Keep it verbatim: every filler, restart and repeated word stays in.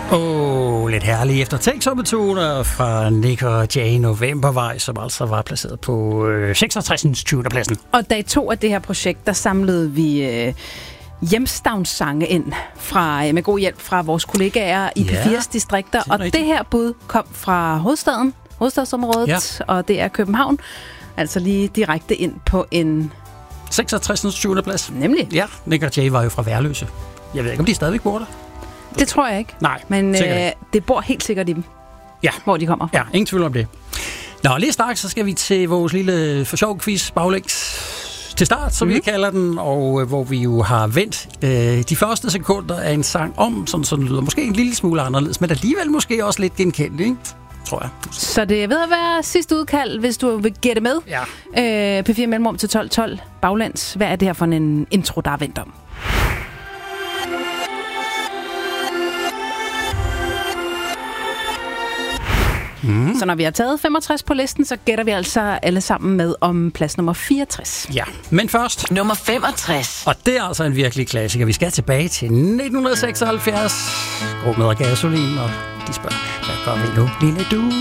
Åh, oh, lidt herlige eftertænksomme toner fra Nik og Jay Novembervej, som altså var placeret på øh, seksogtres. tyvende pladsen. Og dag to af det her projekt, der samlede vi øh, hjemstavnssange ind fra, øh, med god hjælp fra vores kollegaer i Ja, P fire's distrikter. det er Og rigtigt. det her bud kom fra hovedstaden, hovedstadsområdet, Ja. og det er København. Altså lige direkte ind på en... seksogtres. tyvende plads. Nemlig. Ja, Nik og Jay var jo fra Værløse. Jeg ved ikke, om de stadigvæk bor der. Det tror jeg ikke. Nej, Men sikkert øh, ikke. det bor helt sikkert i dem, Ja. hvor de kommer fra. Ja, ingen tvivl om det. Nå, lige straks, så skal vi til vores lille for sjov quiz baglæns til start, som mm. vi kalder den, og øh, hvor vi jo har vendt øh, de første sekunder af en sang om, sådan, sådan lyder måske en lille smule anderledes, men alligevel måske også lidt genkendeligt, ikke? Tror jeg. Så det er ved at være sidste udkald, hvis du vil gætte med. Ja. Øh, P fire mellemrum til tolv tolv baglands. Hvad er det her for en intro, der er vendt om? Mm. Så når vi har taget femogtres på listen, så gætter vi altså alle sammen med om plads nummer fireogtres. Ja, men først... Nummer femogtres. Og det er altså en virkelig klassiker. Vi skal tilbage til nitten seksoghalvfjerds. Rummet og gasolin, og de spørger, hvad gør vi nu, lille du?